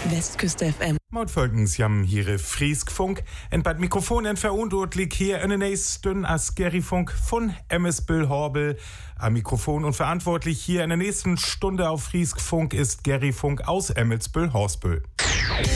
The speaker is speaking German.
Westküste FM. Maut folgens jam hier Frieskfunk. En bei Mikrofon en verundort liegt hier eine nächsten as Gerryfunk von MS Bill Horbel. Am Mikrofon und verantwortlich hier in der nächsten Stunde auf Frieskfunk ist Gerryfunk aus Emmelsbüll Horsbüll.